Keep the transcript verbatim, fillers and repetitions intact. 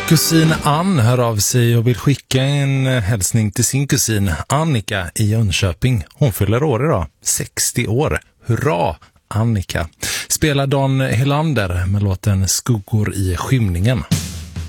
Kusin Ann hör av sig och vill skicka en hälsning till sin kusin Annika i Jönköping. Hon fyller år idag, sextio år. Hurra, Annika! Spelar Don Helander med låten Skuggor i skymningen.